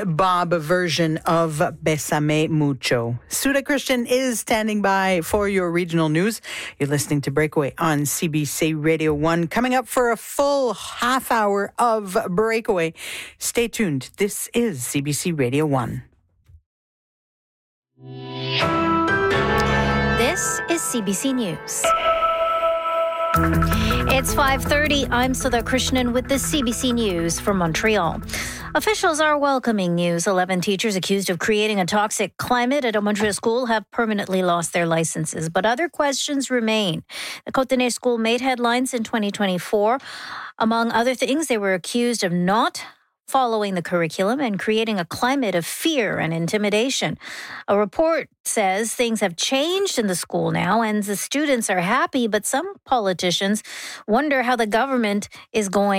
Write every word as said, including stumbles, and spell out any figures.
Bob version of Besame Mucho. Suda Christian is standing by for your regional news. You're listening to Breakaway on C B C Radio one. Coming up for a full half hour of Breakaway. Stay tuned. This is C B C Radio one. This is C B C News. It's five thirty. I'm Sudha Krishnan with the C B C News from Montreal. Officials are welcoming news. eleven teachers accused of creating a toxic climate at a Montreal school have permanently lost their licenses, but other questions remain. The Cotenay school made headlines in twenty twenty-four. Among other things, they were accused of not following the curriculum and creating a climate of fear and intimidation. A report says things have changed in the school now and the students are happy, but some politicians wonder how the government is going